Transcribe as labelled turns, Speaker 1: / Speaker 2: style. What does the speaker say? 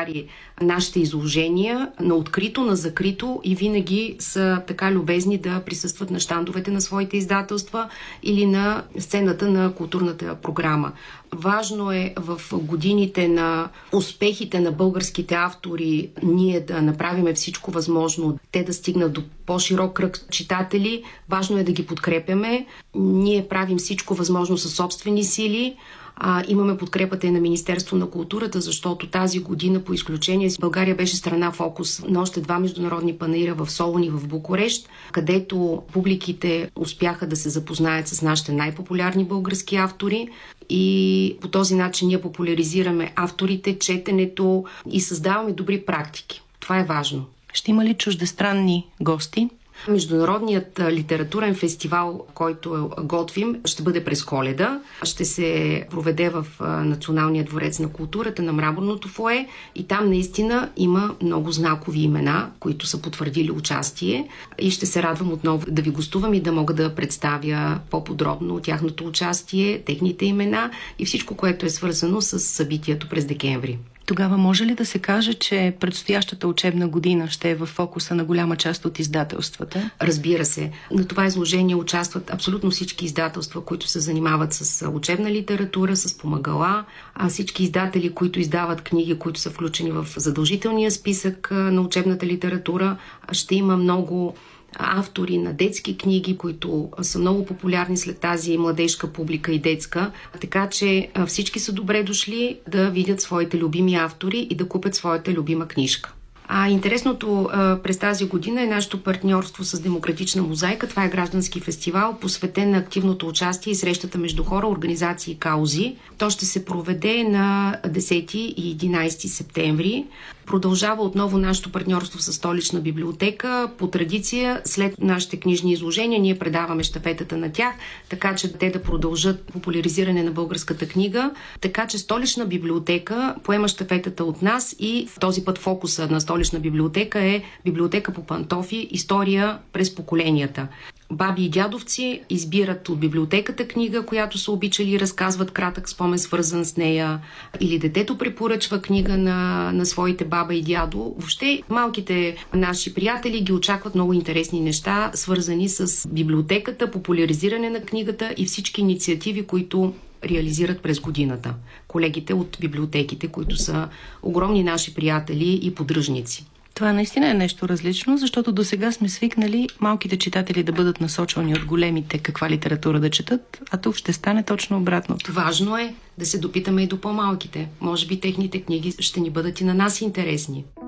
Speaker 1: лекари нашите изложения на открито, на закрито и винаги са така любезни да присъстват на щандовете на своите издателства или на сцената на културната програма. Важно е в годините на успехите на българските автори ние да направим всичко възможно, те да стигнат до по-широк кръг читатели. Важно е да ги подкрепяме. Ние правим всичко възможно със собствени сили. Имаме подкрепата и на Министерство на културата, защото тази година по изключение България беше страна фокус на още 2 международни панаира в Солун и в Букурещ, където публиките успяха да се запознаят с нашите най-популярни български автори и по този начин ние популяризираме авторите, четенето и създаваме добри практики. Това е важно.
Speaker 2: Ще има ли чуждестранни гости?
Speaker 1: Международният литературен фестивал, който готвим, ще бъде през Коледа. Ще се проведе в Националния дворец на културата на Мраморното фоайе и там наистина има много знакови имена, които са потвърдили участие и ще се радвам отново да ви гостувам и да мога да представя по-подробно тяхното участие, техните имена и всичко, което е свързано с събитието през декември.
Speaker 2: Тогава може ли да се каже, че предстоящата учебна година ще е в фокуса на голяма част от издателствата?
Speaker 1: Разбира се. На това изложение участват абсолютно всички издателства, които се занимават с учебна литература, с помагала, всички издатели, които издават книги, които са включени в задължителния списък на учебната литература. Ще има много автори на детски книги, които са много популярни след тази младежка публика и детска. Така че всички са добре дошли да видят своите любими автори и да купят своята любима книжка. Интересното през тази година е нашето партньорство с Демократична мозайка. Това е граждански фестивал, посветен на активното участие и срещата между хора, организации и каузи. То ще се проведе на 10 и 11 септември. Продължава отново нашето партньорство с Столична библиотека. По традиция, след нашите книжни изложения, ние предаваме щафетата на тях, така че те да продължат популяризиране на българската книга. Така че Столична библиотека поема щафетата от нас и в този път фокуса на Столична библиотека е библиотека по Пантофи, история през поколенията. Баби и дядовци избират от библиотеката книга, която са обичали и разказват кратък спомен, свързан с нея. Или детето препоръчва книга на своите баба и дядо. Въобще малките наши приятели ги очакват много интересни неща, свързани с библиотеката, популяризиране на книгата и всички инициативи, които реализират през годината. Колегите от библиотеките, които са огромни наши приятели и поддръжници.
Speaker 2: Това наистина е нещо различно, защото до сега сме свикнали малките читатели да бъдат насочвани от големите каква литература да четат, а тук ще стане точно обратното.
Speaker 1: Важно е да се допитаме и до по-малките. Може би техните книги ще ни бъдат и на нас интересни.